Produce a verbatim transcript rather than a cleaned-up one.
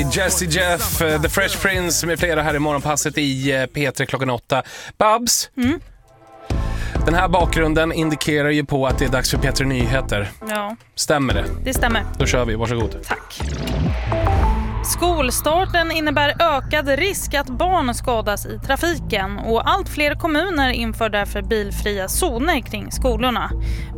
Jazzy Jeff, The Fresh Prince med flera här i morgonpasset i P tre klockan åtta. Babs, mm. den här bakgrunden indikerar ju på att det är dags för P tre Nyheter. Ja. Stämmer det? Det stämmer. Då kör vi, varsågod. Tack. Skolstarten innebär ökad risk att barn skadas i trafiken och allt fler kommuner inför därför bilfria zoner kring skolorna.